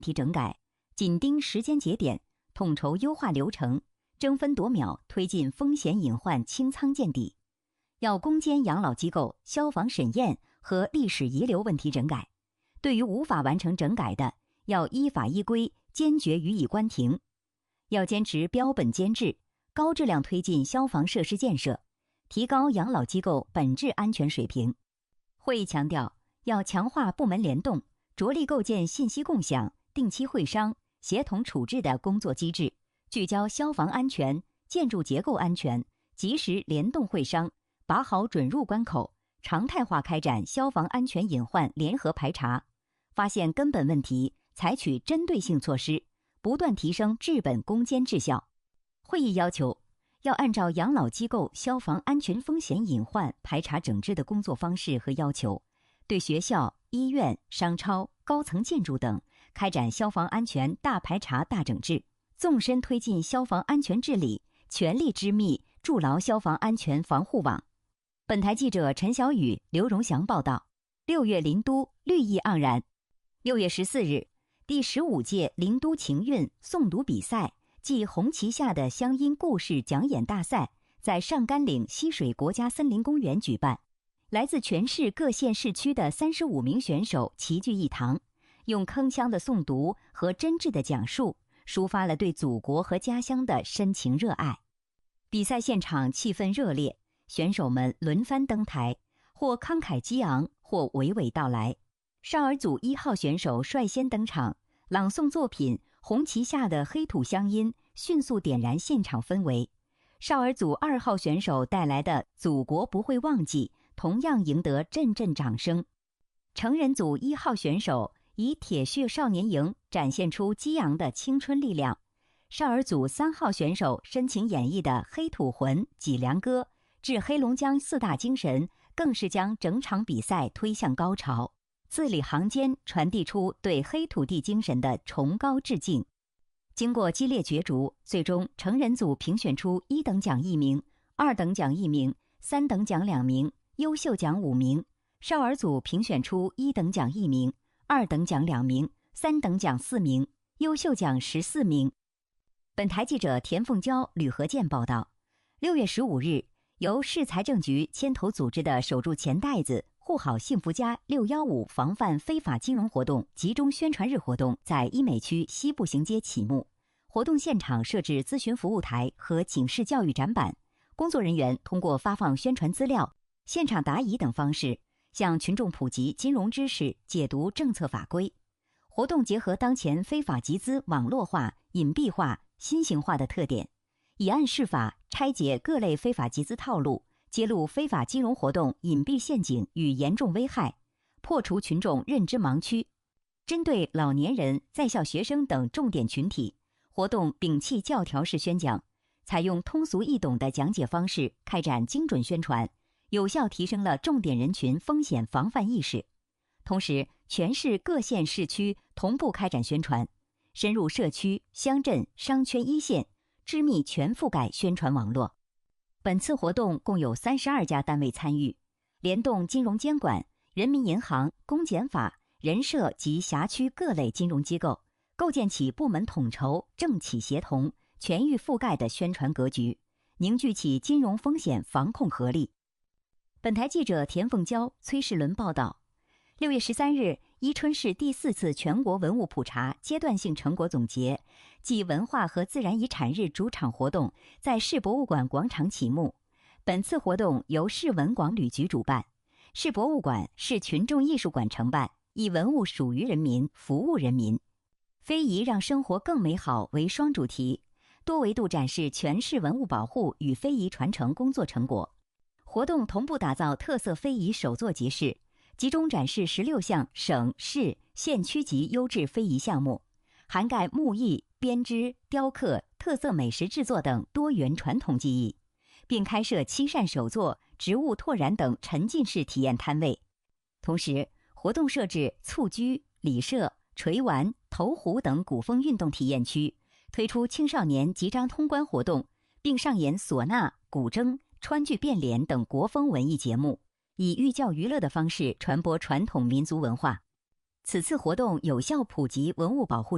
题整改，紧盯时间节点，统筹优化流程，争分夺秒推进风险隐患清仓见底。要攻坚养老机构消防审验和历史遗留问题整改，对于无法完成整改的，要依法依规坚决予以关停。要坚持标本兼治，高质量推进消防设施建设，提高养老机构本质安全水平。会议强调，要强化部门联动，着力构建信息共享、定期会商、协同处置的工作机制，聚焦消防安全、建筑结构安全，及时联动会商，把好准入关口，常态化开展消防安全隐患联合排查，发现根本问题，采取针对性措施，不断提升治本攻坚治效。会议要求，要按照养老机构消防安全风险隐患排查整治的工作方式和要求，对学校、医院、商超、高层建筑等开展消防安全大排查大整治，纵深推进消防安全治理，全力织密筑牢消防安全防护网。本台记者陈小雨、刘荣祥报道。6月林都绿意盎然。6月14日，第15届林都情韵诵读比赛暨红旗下的乡音故事讲演大赛在上甘岭溪水国家森林公园举办。来自全市各县市区的35名选手齐聚一堂，用铿锵的诵读和真挚的讲述，抒发了对祖国和家乡的深情热爱。比赛现场气氛热烈，选手们轮番登台，或慷慨激昂，或娓娓道来。少儿组1号选手率先登场，朗诵作品《红旗下的黑土乡音》，迅速点燃现场氛围。少儿组2号选手带来的《祖国不会忘记》同样赢得阵阵掌声。成人组1号选手以铁血少年营展现出激昂的青春力量。少儿组3号选手深情演绎的《黑土魂》《脊梁歌》致黑龙江4大精神，更是将整场比赛推向高潮，字里行间传递出对黑土地精神的崇高致敬。经过激烈角逐，最终成人组评选出1等奖1名、2等奖1名、3等奖2名、优秀奖5名；少儿组评选出1等奖1名、2等奖2名、3等奖4名、优秀奖14名。本台记者田凤娇、吕和健报道。6月15日，由市财政局牵头组织的守住钱袋子护好幸福家615防范非法金融活动集中宣传日活动在医美区西步行街启幕。活动现场设置咨询服务台和警示教育展板，工作人员通过发放宣传资料、现场答疑等方式，向群众普及金融知识，解读政策法规。活动结合当前非法集资网络化、隐蔽化、新型化的特点，以案释法，拆解各类非法集资套路，揭露非法金融活动隐蔽陷阱与严重危害，破除群众认知盲区。针对老年人、在校学生等重点群体，活动摒弃教条式宣讲，采用通俗易懂的讲解方式开展精准宣传，有效提升了重点人群风险防范意识。同时，全市各县市区同步开展宣传，深入社区、乡镇、商圈一线，织密全覆盖宣传网络。本次活动共有32家单位参与，联动金融监管、人民银行、公检法、人社及辖区各类金融机构，构建起部门统筹、政企协同、全域覆盖的宣传格局，凝聚起金融风险防控合力。本台记者田凤娇、崔世伦报道。6月13日，伊春市第4次全国文物普查阶段性成果总结暨文化和自然遗产日主场活动在市博物馆广场启幕。本次活动由市文广旅局主办，市博物馆、市群众艺术馆承办，以文物属于人民，服务人民。非遗让生活更美好为双主题，多维度展示全市文物保护与非遗传承工作成果。活动同步打造特色非遗首座集市，集中展示16项省市县区级优质非遗项目，涵盖木艺、编织、雕刻、特色美食制作等多元传统技艺，并开设漆扇手作、植物拓染等沉浸式体验摊位。同时，活动设置蹴鞠、礼射、锤丸、投壶等古风运动体验区，推出青少年集章通关活动，并上演唢呐、古筝、川剧变脸等国风文艺节目，以寓教于乐的方式传播传统民族文化。此次活动有效普及文物保护